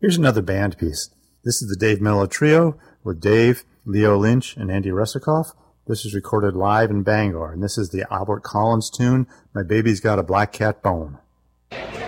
Here's another band piece. This is the Dave Mello Trio with Dave, Leo Lynch, and Andy Resikoff. This is recorded live in Bangor, and this is the Albert Collins tune, My Baby's Got a Black Cat Bone.